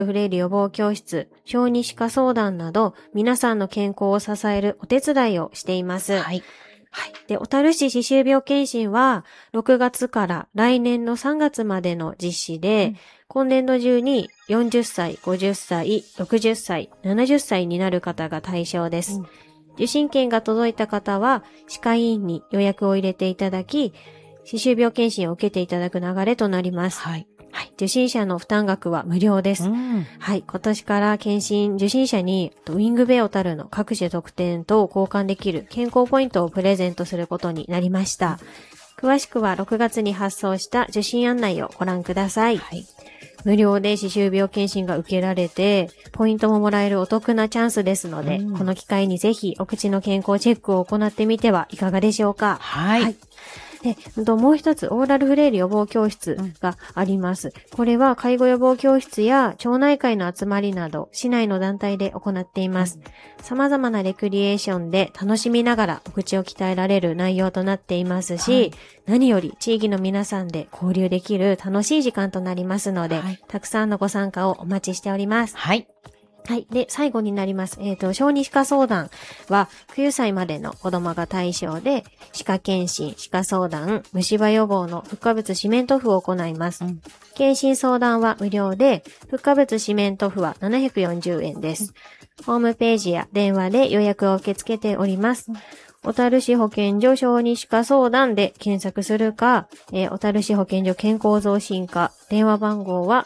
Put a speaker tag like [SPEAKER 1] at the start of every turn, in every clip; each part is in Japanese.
[SPEAKER 1] フレイル予防教室、小児歯科相談など、皆さんの健康を支えるお手伝いをしています。
[SPEAKER 2] はい。
[SPEAKER 1] はい。で、小樽市歯周病検診は、6月から来年の3月までの実施で、今年度中に40歳、50歳、60歳、70歳になる方が対象です。受診券が届いた方は、歯科医院に予約を入れていただき、歯周病検診を受けていただく流れとなります。
[SPEAKER 2] はい。
[SPEAKER 1] はい。受診者の負担額は無料です。はい。今年から検診受診者にウィングベイ小樽の各種特典と交換できる健康ポイントをプレゼントすることになりました。詳しくは6月に発送した受診案内をご覧ください。はい。無料で歯周病検診が受けられて、ポイントももらえるお得なチャンスですので、この機会にぜひお口の健康チェックを行ってみてはいかがでしょうか。
[SPEAKER 2] はい。
[SPEAKER 1] で、もう一つ、オーラルフレイル予防教室があります。これは、介護予防教室や町内会の集まりなど、市内の団体で行っています。様々なレクリエーションで楽しみながらお口を鍛えられる内容となっていますし、何より地域の皆さんで交流できる楽しい時間となりますので、たくさんのご参加をお待ちしております。
[SPEAKER 2] はい。
[SPEAKER 1] はい。で、最後になります。小児歯科相談は、9歳までの子供が対象で、歯科検診、歯科相談、虫歯予防の不可物四面塗布を行います。検診相談は無料で、不可物四面塗布は740円です。ホームページや電話で予約を受け付けております。小樽市保健所小児歯科相談で検索するか、小樽市保健所健康増進課、電話番号は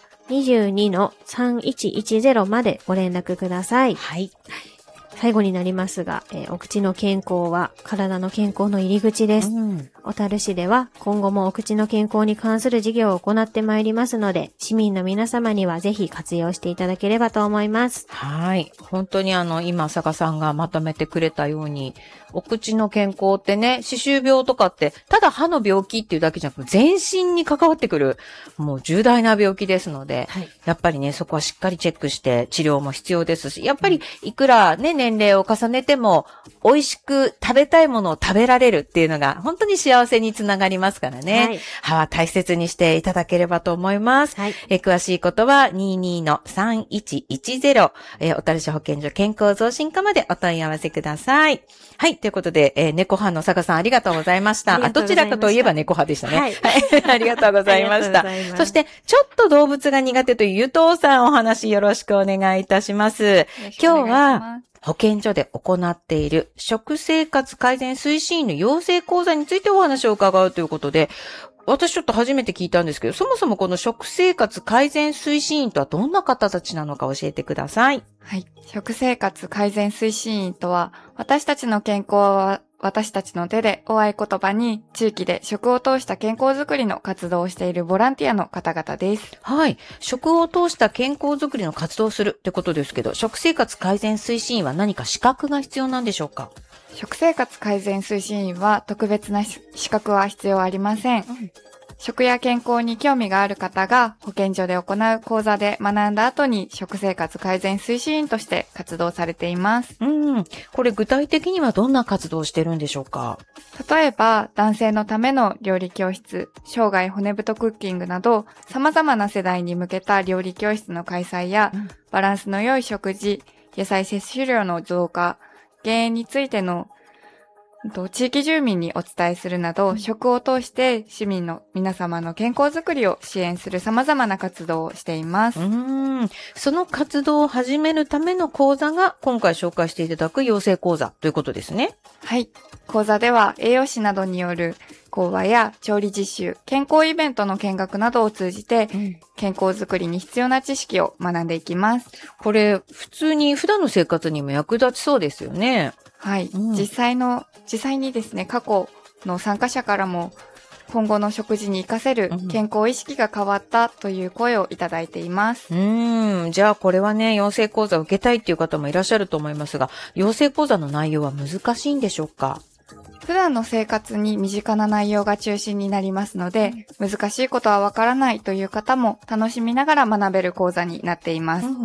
[SPEAKER 1] 22-3110までご連絡ください。
[SPEAKER 2] はい。
[SPEAKER 1] 最後になりますが、お口の健康は体の健康の入り口です。小樽市では今後もお口の健康に関する事業を行ってまいりますので、市民の皆様にはぜひ活用していただければと思います。
[SPEAKER 2] はい。本当に今、坂さんがまとめてくれたように、お口の健康ってね、歯周病とかって、ただ歯の病気っていうだけじゃなく、全身に関わってくる、もう重大な病気ですので、やっぱりね、そこはしっかりチェックして治療も必要ですし、やっぱりいくらね、年齢を重ねても、美味しく食べたいものを食べられるっていうのが、本当に幸せにつながりますからね。歯は大切にしていただければと思います。詳しいことは、22-3110、小樽市保健所健康増進課までお問い合わせください。はい。ということで、猫派の坂さんありがとうございました。どちらかといえば猫派でしたね。はい。ありがとうございました。そして、ちょっと動物が苦手というゆとうさんお話よろしくお願いいたします。今日は、保健所で行っている食生活改善推進員の養成講座についてお話を伺うということで、私ちょっと初めて聞いたんですけど、そもそもこの食生活改善推進員とはどんな方たちなのか教えてください。
[SPEAKER 3] はい。食生活改善推進員とは、私たちの健康は私たちの手でを合言葉に、地域で食を通した健康づくりの活動をしているボランティアの方々です。
[SPEAKER 2] はい。食を通した健康づくりの活動をするってことですけど、食生活改善推進員は何か資格が必要なんでしょうか？
[SPEAKER 3] 食生活改善推進員は特別な資格は必要ありません。食や健康に興味がある方が保健所で行う講座で学んだ後に食生活改善推進員として活動されています。
[SPEAKER 2] これ具体的にはどんな活動をしてるんでしょうか？
[SPEAKER 3] 例えば男性のための料理教室、生涯骨太クッキングなど様々な世代に向けた料理教室の開催や、バランスの良い食事、野菜摂取量の増加、減塩についての地域住民にお伝えするなど、食を通して市民の皆様の健康づくりを支援する様々な活動をしています。
[SPEAKER 2] その活動を始めるための講座が今回紹介していただく養成講座ということですね。
[SPEAKER 3] はい。講座では栄養士などによる講話や調理実習、健康イベントの見学などを通じて、健康づくりに必要な知識を学んでいきます。
[SPEAKER 2] これ、普段の生活にも役立ちそうですよね。
[SPEAKER 3] はい。実際にですね、過去の参加者からも、今後の食事に活かせる健康意識が変わったという声をいただいています。
[SPEAKER 2] じゃあこれはね、養成講座を受けたいっていう方もいらっしゃると思いますが、養成講座の内容は難しいんでしょうか？
[SPEAKER 3] 普段の生活に身近な内容が中心になりますので、難しいことはわからないという方も楽しみながら学べる講座になっています。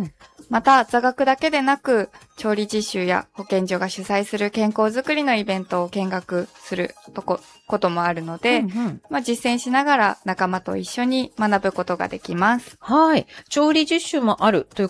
[SPEAKER 3] また、座学だけでなく、調理実習や保健所が主催する健康づくりのイベントを見学することもあるので、実践しながら仲間と一緒に学ぶことができます。
[SPEAKER 2] はい。調理実習もあるという